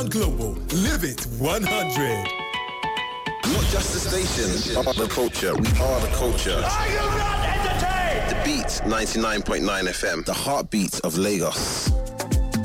Sound Global. Live it 100. Not just the station, but the culture. We are the culture. Are you not entertained? The Beats 99.9 FM, the heartbeat of Lagos.